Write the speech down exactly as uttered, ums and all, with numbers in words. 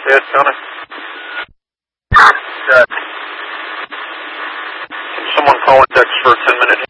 Yes, Connor. Good. Can someone call in text for a ten minute